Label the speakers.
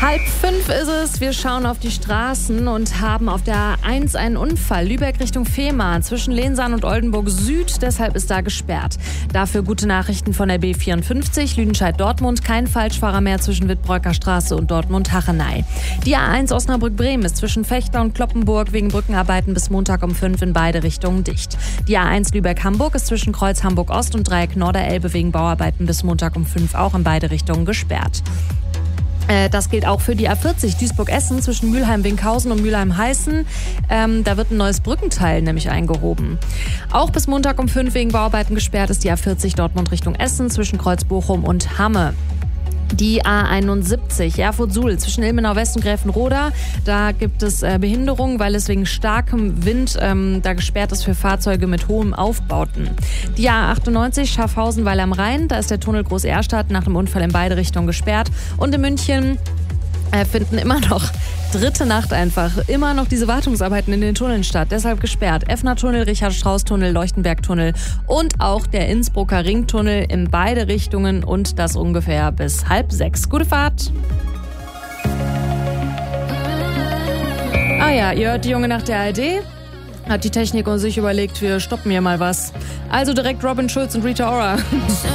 Speaker 1: 4:30 ist es. Wir schauen auf die Straßen und haben auf der A1 einen Unfall. Lübeck Richtung Fehmarn zwischen Lehnsaan und Oldenburg Süd. Deshalb ist da gesperrt. Dafür gute Nachrichten von der B54. Lüdenscheid-Dortmund. Kein Falschfahrer mehr zwischen Wittbreuker Straße und Dortmund-Hachenay. Die A1 Osnabrück-Bremen ist zwischen Fechter und Kloppenburg wegen Brückenarbeiten bis Montag um 5 in beide Richtungen dicht. Die A1 Lübeck-Hamburg ist zwischen Kreuz Hamburg-Ost und Dreieck Norderelbe wegen Bauarbeiten bis Montag um 5 auch in beide Richtungen gesperrt. Das gilt auch für die A40 Duisburg-Essen zwischen Mülheim-Winkhausen und Mülheim-Heißen. Da wird ein neues Brückenteil nämlich eingehoben. Auch bis Montag um 5 wegen Bauarbeiten gesperrt ist die A40 Dortmund Richtung Essen zwischen Kreuz-Bochum und Hamme. Die A71 Erfurt-Suhl zwischen Ilmenau West und Gräfenroda. Da gibt es Behinderungen, weil es wegen starkem Wind da gesperrt ist für Fahrzeuge mit hohem Aufbauten. Die A98 Schaffhausen-Weil am Rhein. Da ist der Tunnel Groß-Ehrstadt nach dem Unfall in beide Richtungen gesperrt. Und in München finden immer noch dritte Nacht einfach immer noch diese Wartungsarbeiten in den Tunneln statt. Deshalb gesperrt. Effner-Tunnel, Richard-Strauss-Tunnel, Leuchtenberg-Tunnel und auch der Innsbrucker Ringtunnel in beide Richtungen und das ungefähr bis 5:30. Gute Fahrt! Ah ja, ihr hört die Junge Nacht der ARD. Hat die Technik und sich überlegt, wir stoppen hier mal was. Also direkt Robin Schulz und Rita Ora.